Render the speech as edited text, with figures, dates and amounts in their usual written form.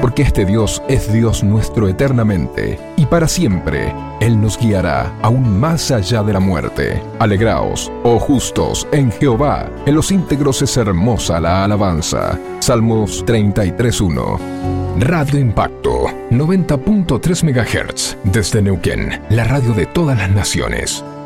porque este Dios es Dios nuestro eternamente, y para siempre Él nos guiará aún más allá de la muerte. Alegraos, oh justos, en Jehová, en los íntegros es hermosa la alabanza. Salmos 33:1. Radio Impacto, 90.3 MHz, desde Neuquén, la radio de todas las naciones.